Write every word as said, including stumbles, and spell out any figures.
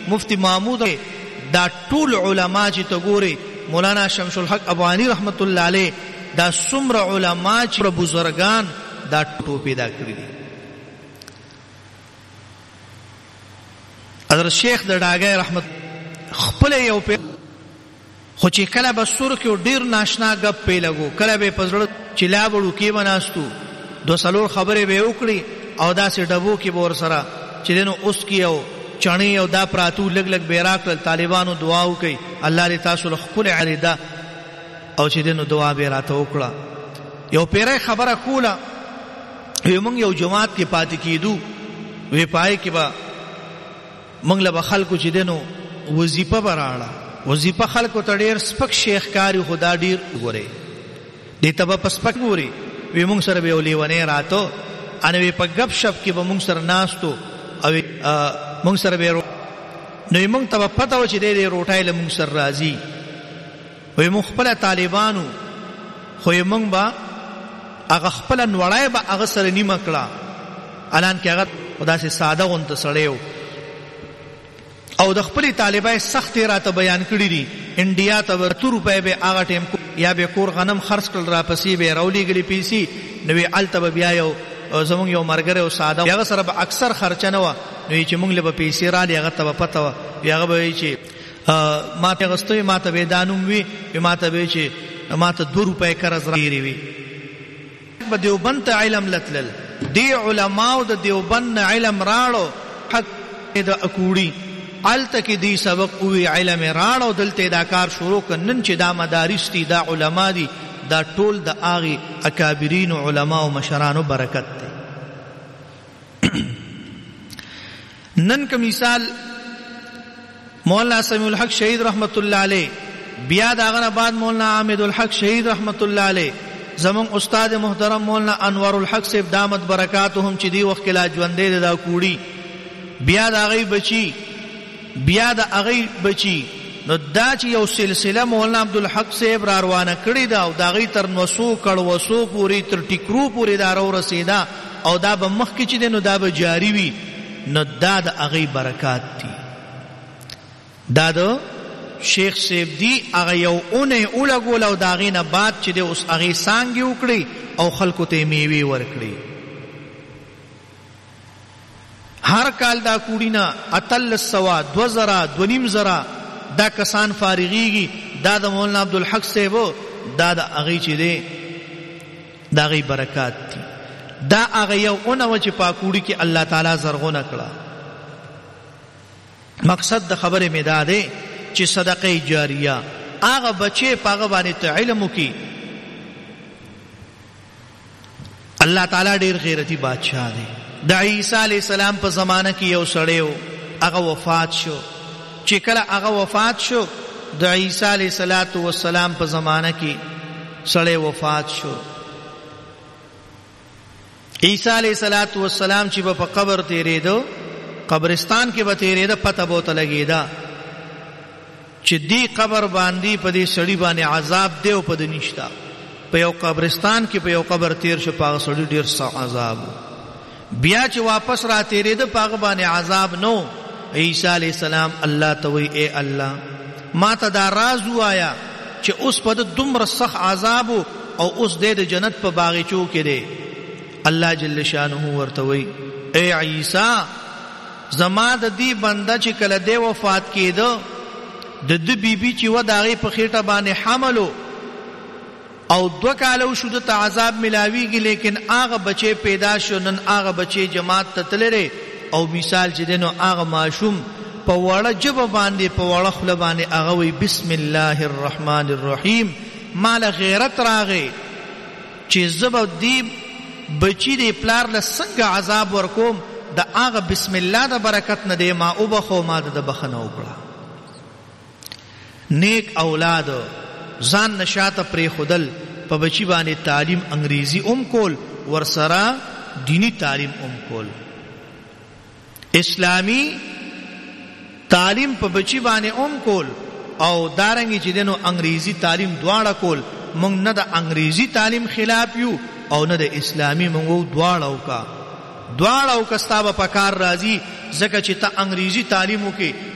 مفتی محمود دا ټول علما چې ته ګورې مولانا شمس الحق افغانی رحمت الله علیه دا څومره علما چې بزرگان دا ټوټو پیدا کړی دي. حضرت شیخ د ډاګای رحمت خپل یو په خو چې کله به سور کې ډیر ناشنا غپ پې لګو کله به پزړه چې لا وړو کې بناستو دو سلور خبره به وکړي او دا سه ډبو کې به ور سره چې دنو اوس کې او چانی او دا پراتو لګ لګ بیراکل طالبانو دعا وکي الله دې تاسو له خپل علیدا او چې دنو دعا به راته وکړه. یو پیره خبره کوله موږ یو جماعت کې پاتې کیدو وی پای کې با موږ له خلکو چې دنو وظیفه براړه وظیفه خلکو ته ډیر سپک شیخ کاری خدا ډیر ګوره دې ته په سپک ګوري وی موږ سره به ولېونه راتو ان وی په غب شپ کې به موږ سره ناستو او موږ سره به نو موږ ته پته و چې دې روټای له موږ سره راځي وی موږ خپل طالبانو خو موږ با هغه خپل نوړای به هغه سره نیمه کړه الان کې هغه خدا سي ساده غونته سړیو او د خپل طالبای سخت راته بیان کړی دي انډیا ته ورته روپے به هغه ټیم یا به کور غنم خرڅ کړل را پسې به راولي غلي پیسي نو الته بیا یو زمونږ یو مرګره او ساده هغه سره به اکثر خرچ نه و نو چې موږ له پیسې را دی هغه ته پته و هغه به چې ما ته غستوي ما ته به دانوم وی ما ته به چې ما ته دو روپے قرض راوړي وي په دیوبند علم لتل دی علماء د دیوبند علم راړو حق د اکوړي الته کې دی سبق وی علم راړو دلته دا کار شروع کنن چې دا مدارس دي دا علما دي دا ټول د اغي اکابرین علما او مشرانو برکت دی. نن که مثال مولانا سمیع الحق شهید رحمت الله علیه بیا داغه بعد مولانا حامد الحق شهید رحمت الله علیه زمون استاد محترم مولانا انور الحق صاحب دامت برکاتهم چې دی وخت کې لا ژوندې دا کوړي بیا دا غي بچي بیا دا غي بچي نو دا چې یو سلسله مولانا عبدالحق صاحب را روانه کړی دا او دا غي تر نوسو کړ وسو پوری تر ټیکرو پوری دا رو رسیدا او دا به مخ کې چې نو دا به جاری وي نو دا د غي برکات دي. دا د شیخ صاحب دی هغه یو اونې اولګول او دا غي نه بعد چې د اوس هغه سانګي وکړي او خلکو ته میوي ورکړي. هر کال دا کوډینا اتل سوا دو زرا دو نیم زرا دا کسان فارغیږي دا د مولانا عبدالحق صاحب دا د هغه چې دی دا غي برکات دي. دا هغه یو اونې چې پاکوړي کې الله تعالی زرغونه کړه. مقصد د خبره می دا دی چې صدقه جاریه هغه بچي پاغه باندې ته علم وکي. الله تعالی ډیر غیرتی بادشاہ دی. د عیسی علی السلام په زمانه کې یو سړیو هغه وفات شو. چې کله هغه وفات شو د عیسی علی السلام په زمانه کې سړی وفات شو. عیسی علی السلام چې په قبر تیرېدو قبرستان کې به تیرېده پته بوته لګېده چې دی قبر باندې په دې سړی باندې عذاب دی او په دې نشتا. په یو قبرستان کې په یو قبر تیر شو پاغه سړی ډیر سخت عذاب. بیا چې واپس را تیرېده پاغه باندې عذاب نو. عیسی علیہ السلام الله ته وی اے الله ما ته دا راز وایا چې اوس په دومره سخت عذاب او اوس د جنت په باغچو کې دی. الله جل شانه ورته وی اے عیسی زما د دې بنده چې کله دی وفات کېده د دې بیبي چې و داغه په خېټه باندې حملو او دو کالو شو د عذاب ملاویږي لیکن هغه بچي پیدا شو نن هغه بچي جماعت ته تلره او مثال چې دنو هغه ماشوم په وړه جب باندې په وړه خله باندې هغه وی بسم الله الرحمن الرحیم مال غیرت راغی چې زب دی بچی دی پلار له څنګه عذاب ورکوم د هغه بسم الله د برکت نه دی ما او بخو ما د بخنه وکړه. نیک اولاد ځان نشاته پرې خودل په بچی باندې تعلیم انګریزي اوم کول ورسره دینی تعلیم اوم کول. اسلامی تعلیم په بچی باندې اوم کول او دارنګي چې دنو انګریزي تعلیم دواړه کول. مونږ نه د انګریزي تعلیم خلاف یو او نه د اسلامی مونږ دواړه وکا دواړه وکستا په کار راځي ځکه چې ته انګریزي تعلیم وکې